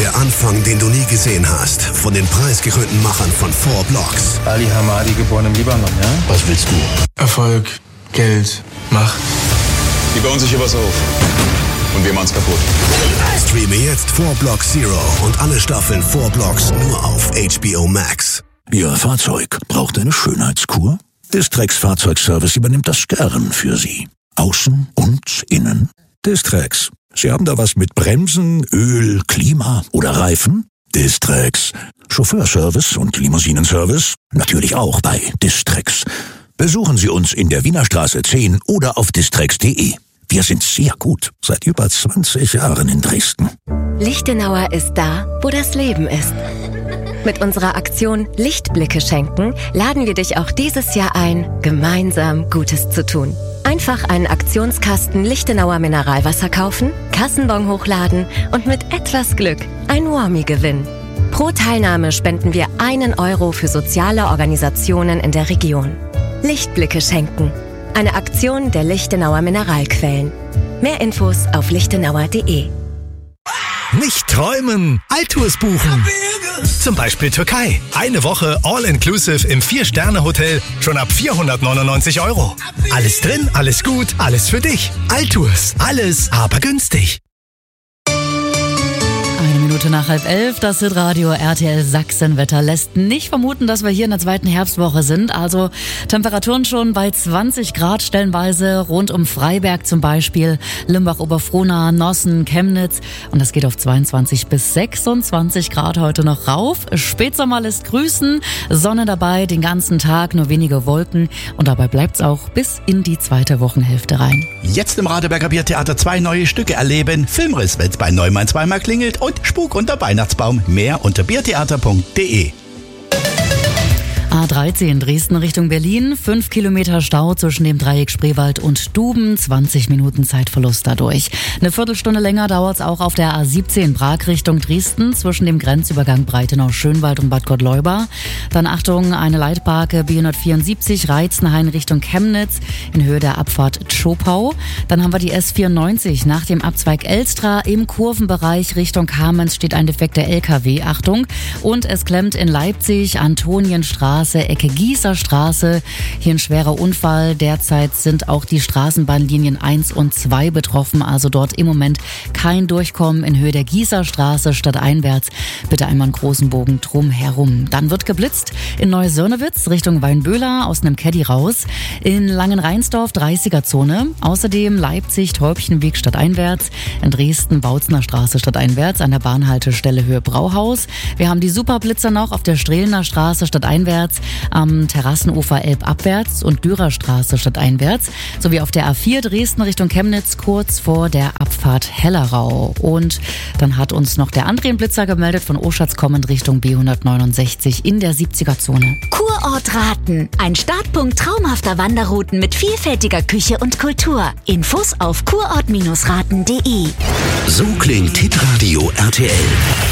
Der Anfang, den du nie gesehen hast. Von den preisgekrönten Machern von 4 Blocks. Ali Hamadi, geboren im Libanon, ja? Was willst du? Erfolg, Geld, Macht. Die bauen sich hier was auf. Und wir machen's kaputt. Streame jetzt 4 Blocks Zero und alle Staffeln 4 Blocks nur auf HBO Max. Ihr Fahrzeug braucht eine Schönheitskur? Distrex Fahrzeugservice übernimmt das gern für Sie. Außen und innen. Distrex. Sie haben da was mit Bremsen, Öl, Klima oder Reifen? Distrex. Chauffeurservice und Limousinenservice? Natürlich auch bei Distrex. Besuchen Sie uns in der Wiener Straße 10 oder auf distrex.de. Wir sind sehr gut, seit über 20 Jahren in Dresden. Lichtenauer ist da, wo das Leben ist. Mit unserer Aktion Lichtblicke schenken laden wir dich auch dieses Jahr ein, gemeinsam Gutes zu tun. Einfach einen Aktionskasten Lichtenauer Mineralwasser kaufen, Kassenbon hochladen und mit etwas Glück ein Warmie gewinnen. Pro Teilnahme spenden wir 1 Euro für soziale Organisationen in der Region. Lichtblicke schenken. Eine Aktion der Lichtenauer Mineralquellen. Mehr Infos auf lichtenauer.de. Nicht träumen, Altours buchen. Zum Beispiel Türkei. Eine Woche All-Inclusive im 4-Sterne-Hotel schon ab 499 €. Alles drin, alles gut, alles für dich. Altours. Alles, aber günstig. 1 Minute nach 10:30, das Hitradio RTL Sachsenwetter lässt nicht vermuten, dass wir hier in der zweiten Herbstwoche sind. Also Temperaturen schon bei 20 Grad stellenweise rund um Freiberg zum Beispiel, Limbach-Oberfrohna, Nossen, Chemnitz. Und das geht auf 22 bis 26 Grad heute noch rauf. Spätsommer lässt grüßen, Sonne dabei den ganzen Tag, nur wenige Wolken. Und dabei bleibt's auch bis in die zweite Wochenhälfte rein. Jetzt im Radeberger Biertheater 2 neue Stücke erleben. Filmriss, wenn's bei Neumann zweimal klingelt und Spuk unter Weihnachtsbaum. Mehr unter biertheater.de. A13 Dresden Richtung Berlin, 5 Kilometer Stau zwischen dem Dreieck Spreewald und Duben, 20 Minuten Zeitverlust dadurch. Eine Viertelstunde länger dauert's auch auf der A17 Prag Richtung Dresden zwischen dem Grenzübergang Breitenau-Schönwald und Bad Gottleuba. Dann Achtung, eine Leitbarke B174 Reizenhain Richtung Chemnitz in Höhe der Abfahrt Tschopau. Dann haben wir die S94 nach dem Abzweig Elstra im Kurvenbereich Richtung Kamenz steht ein defekter LKW, Achtung. Und es klemmt in Leipzig, Antonienstraße, Ecke Gießerstraße. Hier ein schwerer Unfall. Derzeit sind auch die Straßenbahnlinien 1 und 2 betroffen. Also dort im Moment kein Durchkommen in Höhe der Gießerstraße stadteinwärts. Bitte einmal einen großen Bogen drumherum. Dann wird geblitzt in Neu-Sörnewitz Richtung Weinböhler aus einem Caddy raus. In Langenreinsdorf 30er-Zone. Außerdem Leipzig Täubchenweg stadteinwärts. In Dresden Bautzner Straße stadteinwärts an der Bahnhaltestelle Höhe Brauhaus. Wir haben die Superblitzer noch auf der Strehlener Straße stadteinwärts, am Terrassenufer Elbabwärts und Dürerstraße stadteinwärts, sowie auf der A4 Dresden Richtung Chemnitz kurz vor der Abfahrt Hellerau. Und dann hat uns noch der André Blitzer gemeldet von Oschatz kommend Richtung B169 in der 70er-Zone. Kurort Raten, ein Startpunkt traumhafter Wanderrouten mit vielfältiger Küche und Kultur. Infos auf kurort-raten.de. So klingt Hitradio RTL.